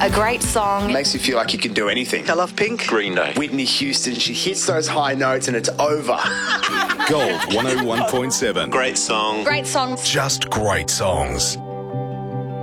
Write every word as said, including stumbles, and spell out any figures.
A great song. Makes you feel like you can do anything. I love Pink. Green Day. Whitney Houston, she hits those high notes and it's over. Gold one oh one point seven. Great song. Great songs. Just great songs.